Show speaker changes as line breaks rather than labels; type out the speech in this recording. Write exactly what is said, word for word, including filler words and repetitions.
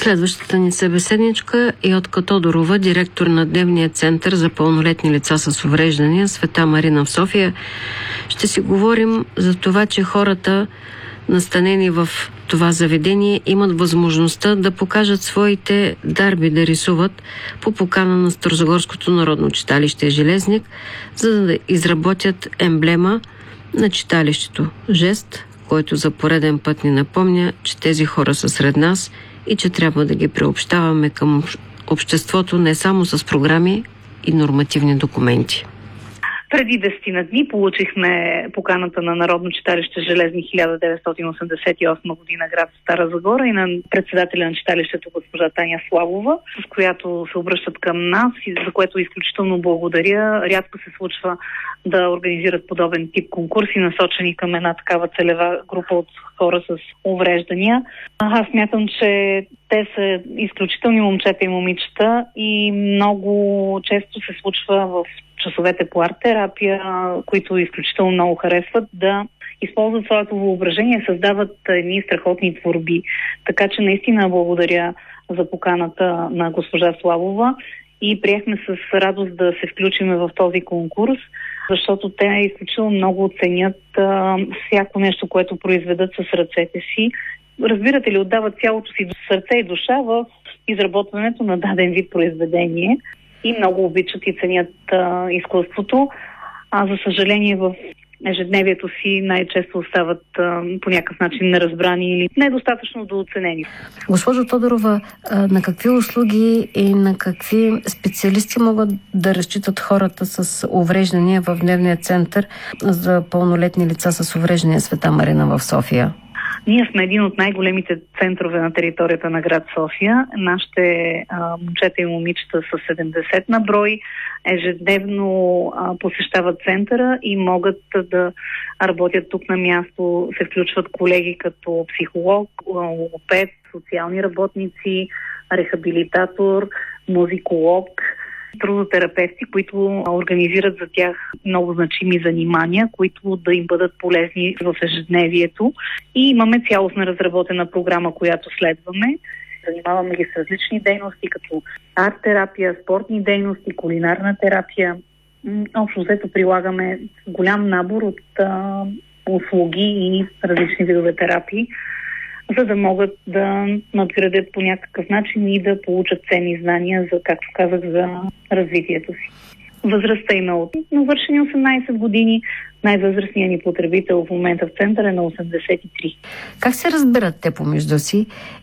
Следващата ни събеседничка е Йотка Тодорова, директор на Дневния център за пълнолетни лица с увреждания Света Марина в София. Ще си говорим за това, че хората, настанени в това заведение, имат възможността да покажат своите дарби да рисуват по покана на Старозагорското народно читалище Железник, за да изработят емблема на читалището. Жест, който за пореден път ни напомня, че тези хора са сред нас и че трябва да ги приобщаваме към обществото не само с програми и нормативни документи.
Преди десетина дни получихме поканата на Народно читалище Железник хиляда деветстотин осемдесет и осма година, град Стара Загора, и на председателя на читалището госпожа Таня Славова, с която се обръщат към нас и за което изключително благодаря. Рядко се случва да организират подобен тип конкурси, насочени към една такава целева група от хора с увреждания. Аз смятам, че те са изключителни момчета и момичета и много често се случва в часовете по арт-терапия, които изключително много харесват, да използват своето въображение, създават едни страхотни творби. Така че наистина благодаря за поканата на госпожа Славова и приехме с радост да се включиме в този конкурс, защото те изключително много оценят а, всяко нещо, което произведат с ръцете си. Разбирате ли, отдават цялото си сърце и душа в изработването на даден вид произведение и много обичат и ценят а, изкуството. А за съжаление в ежедневието си най-често остават а, по някакъв начин неразбрани или недостатъчно дооценени.
Госпожо Тодорова, на какви услуги и на какви специалисти могат да разчитат хората с увреждания в Дневния център за пълнолетни лица с увреждания Света Марина в София?
Ние сме един от най-големите центрове на територията на град София. Нашите а, момчета и момичета са седемдесет на брой. Ежедневно а, посещават центъра и могат да работят тук на място. Се включват колеги като психолог, логопед, социални работници, рехабилитатор, музиколог, трудотерапевти, които организират за тях много значими занимания, които да им бъдат полезни в ежедневието. И имаме цялостна разработена програма, която следваме. Занимаваме ги с различни дейности, като арт-терапия, спортни дейности, кулинарна терапия. Общо взето прилагаме голям набор от а, услуги и различни видове терапии, за да могат да надградят по някакъв начин и да получат ценни знания, за, както казах, за развитието си. Възрастта им е от навършени осемнайсет години. Най-възрастният ни потребител в момента в центъра е на осемдесет и три.
Как се разбират те помежду си